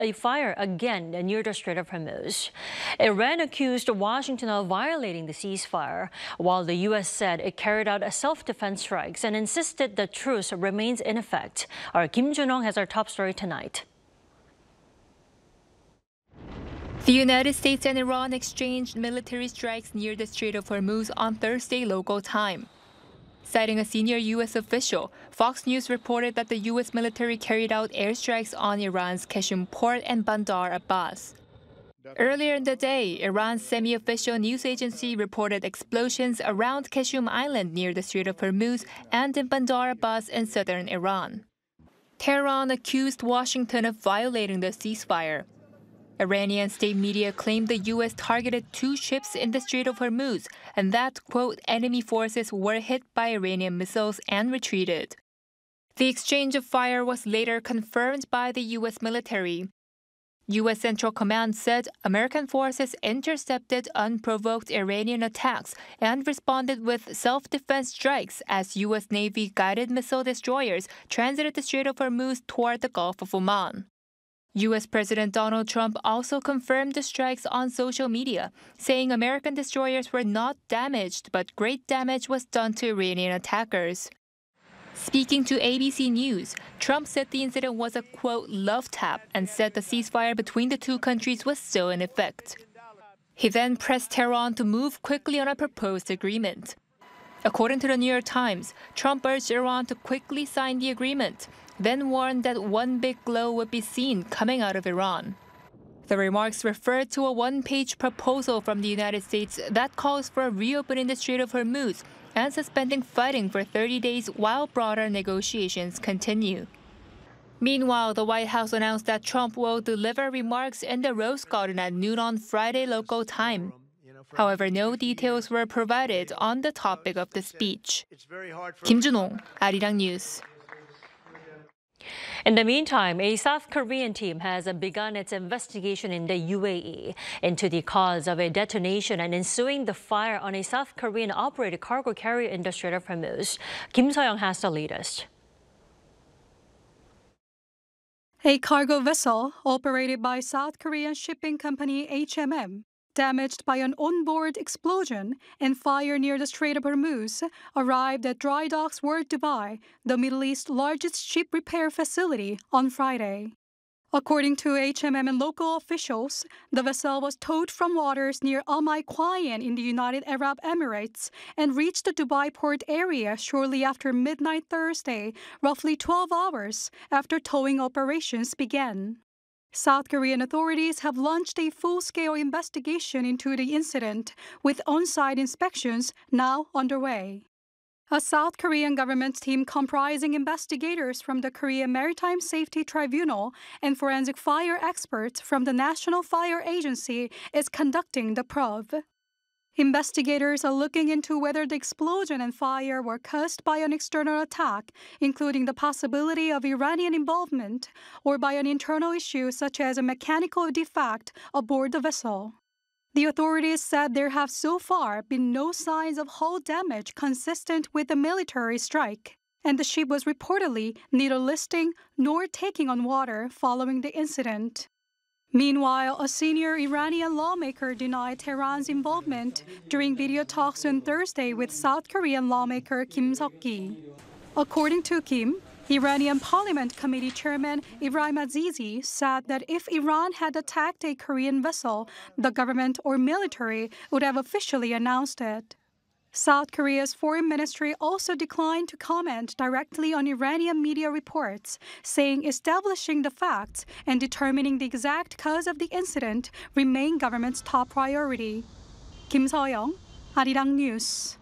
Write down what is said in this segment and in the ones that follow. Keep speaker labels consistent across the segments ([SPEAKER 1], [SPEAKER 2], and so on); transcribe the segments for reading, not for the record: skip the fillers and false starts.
[SPEAKER 1] a fire again near the Strait of Hormuz. Iran accused Washington of violating the ceasefire, while the U.S. said it carried out self-defense strikes and insisted the truce remains in effect. Our Kim Junong has our top story tonight.
[SPEAKER 2] The United States and Iran exchanged military strikes near the Strait of Hormuz on Thursday local time. Citing a senior U.S. official, Fox News reported that the U.S. military carried out airstrikes on Iran's Qeshm port and Bandar Abbas. Earlier in the day, Iran's semi-official news agency reported explosions around Qeshm Island near the Strait of Hormuz and in Bandar Abbas in southern Iran. Tehran accused Washington of violating the ceasefire. Iranian state media claimed the U.S. targeted 2 ships in the Strait of Hormuz and that, quote, enemy forces were hit by Iranian missiles and retreated. The exchange of fire was later confirmed by the U.S. military. U.S. Central Command said American forces intercepted unprovoked Iranian attacks and responded with self-defense strikes as U.S. Navy guided missile destroyers transited the Strait of Hormuz toward the Gulf of Oman. U.S. President Donald Trump also confirmed the strikes on social media, saying American destroyers were not damaged, but great damage was done to Iranian attackers. Speaking to ABC News, Trump said the incident was a, quote, love tap and said the ceasefire between the 2 countries was still in effect. He then pressed Tehran to move quickly on a proposed agreement. According to the New York Times, Trump urged Iran to quickly sign the agreement, then warned that one big glow would be seen coming out of Iran. The remarks referred to a 1-page proposal from the United States that calls for reopening the Strait of Hormuz and suspending fighting for 30 days while broader negotiations continue. Meanwhile, the White House announced that Trump will deliver remarks in the Rose Garden at noon on Friday local time. However, no details were provided on the topic of the speech. Kim Junong, Arirang News.
[SPEAKER 1] In the meantime, a South Korean team has begun its investigation in the UAE into the cause of a detonation and ensuing the fire on a South Korean-operated cargo carrier in the Strait of Hormuz. Kim So-young has the latest.
[SPEAKER 3] A cargo vessel operated by South Korean shipping company HMM, damaged by an onboard explosion and fire near the Strait of Hormuz, arrived at Dry Docks World Dubai, the Middle East's largest ship repair facility, on Friday. According to HMM and local officials, the vessel was towed from waters near Al Quayan in the United Arab Emirates and reached the Dubai port area shortly after midnight Thursday, roughly 12 hours after towing operations began. South Korean authorities have launched a full-scale investigation into the incident, with on-site inspections now underway. A South Korean government team comprising investigators from the Korean Maritime Safety Tribunal and forensic fire experts from the National Fire Agency is conducting the probe. Investigators are looking into whether the explosion and fire were caused by an external attack, including the possibility of Iranian involvement, or by an internal issue such as a mechanical defect aboard the vessel. The authorities said there have so far been no signs of hull damage consistent with the military strike, and the ship was reportedly neither listing nor taking on water following the incident. Meanwhile, a senior Iranian lawmaker denied Tehran's involvement during video talks on Thursday with South Korean lawmaker Kim Seok-gi. According to Kim, Iranian Parliament Committee Chairman Ibrahim Azizi said that if Iran had attacked a Korean vessel, the government or military would have officially announced it. South Korea's foreign ministry also declined to comment directly on Iranian media reports, saying establishing the facts and determining the exact cause of the incident remain government's top priority. Kim So-young, Arirang News.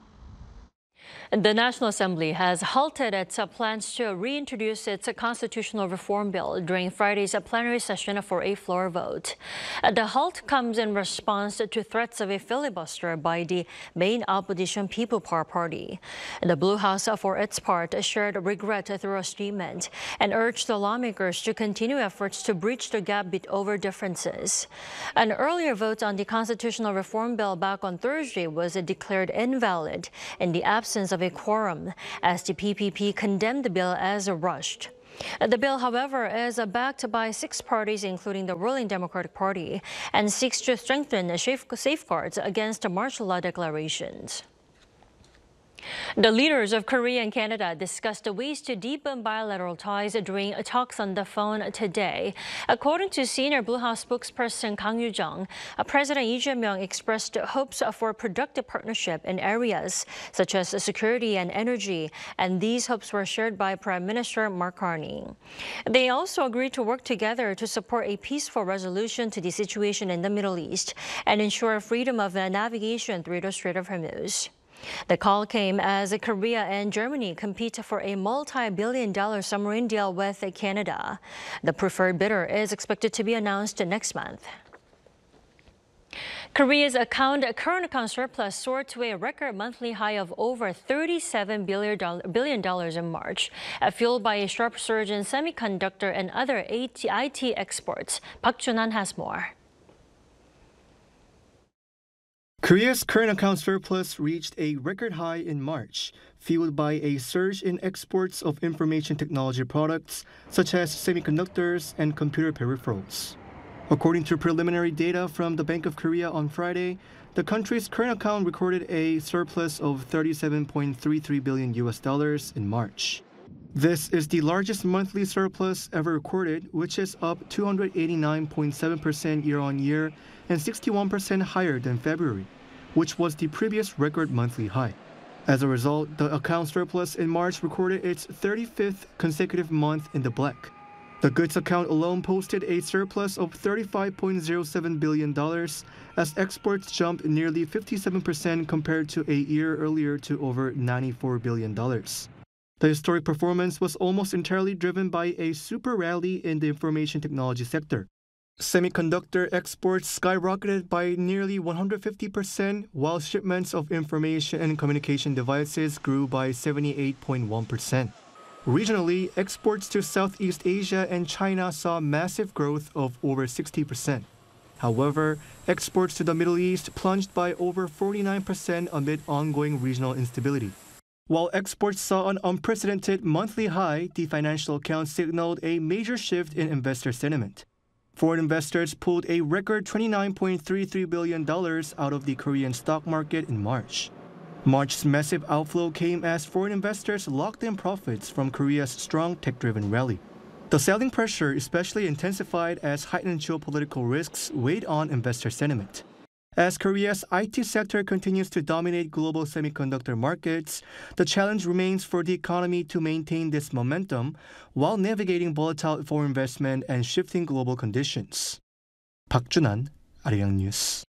[SPEAKER 1] The National Assembly has halted its plans to reintroduce its constitutional reform bill during Friday's plenary session for a floor vote. The halt comes in response to threats of a filibuster by the main opposition People Power Party. The Blue House, for its part, shared regret through a statement and urged the lawmakers to continue efforts to bridge the gap over differences. An earlier vote on the constitutional reform bill back on Thursday was declared invalid in the absence of a quorum, as the PPP condemned the bill as rushed. The bill, however, is backed by 6 parties, including the ruling Democratic Party, and seeks to strengthen safeguards against martial law declarations. The leaders of Korea and Canada discussed ways to deepen bilateral ties during talks on the phone today. According to senior Blue House spokesperson Kang Yoo-jung, President Lee Jae-myung expressed hopes for productive partnership in areas such as security and energy, and these hopes were shared by Prime Minister Mark Carney. They also agreed to work together to support a peaceful resolution to the situation in the Middle East and ensure freedom of navigation through the Strait of Hormuz. The call came as Korea and Germany compete for a multi-billion-dollar submarine deal with Canada. The preferred bidder is expected to be announced next month. Korea's current account surplus soared to a record monthly high of over $37 billion in March, fueled by a sharp surge in semiconductor and other IT exports. Park Jun-han has more.
[SPEAKER 4] Korea's current account surplus reached a record high in March, fueled by a surge in exports of information technology products such as semiconductors and computer peripherals. According to preliminary data from the Bank of Korea on Friday, the country's current account recorded a surplus of $37.33 billion in March. This is the largest monthly surplus ever recorded, which is up 289.7% year-on-year and 61% higher than February, which was the previous record monthly high. As a result, the account surplus in March recorded its 35th consecutive month in the black. The goods account alone posted a surplus of $35.07 billion as exports jumped nearly 57% compared to a year earlier to over $94 billion. The historic performance was almost entirely driven by a super rally in the information technology sector. Semiconductor exports skyrocketed by nearly 150%, while shipments of information and communication devices grew by 78.1%. Regionally, exports to Southeast Asia and China saw massive growth of over 60%. However, exports to the Middle East plunged by over 49% amid ongoing regional instability. While exports saw an unprecedented monthly high, the financial accounts signaled a major shift in investor sentiment. Foreign investors pulled a record $29.33 billion out of the Korean stock market in March. March's massive outflow came as foreign investors locked in profits from Korea's strong tech-driven rally. The selling pressure especially intensified as heightened geopolitical risks weighed on investor sentiment. As Korea's IT sector continues to dominate global semiconductor markets, the challenge remains for the economy to maintain this momentum while navigating volatile foreign investment and shifting global conditions. Park Jun-han, Arirang News.